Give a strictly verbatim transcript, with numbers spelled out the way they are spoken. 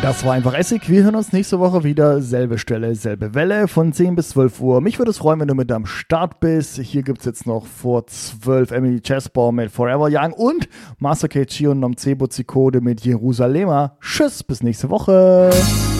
Das war einfach Essig. Wir hören uns nächste Woche wieder. Selbe Stelle, selbe Welle von zehn bis zwölf Uhr. Mich würde es freuen, wenn du mit am Start bist. Hier gibt es jetzt noch vor zwölf Emily Chessbaum mit Forever Young und Master K G und Nomcebo Zikode mit Jerusalema. Tschüss, bis nächste Woche.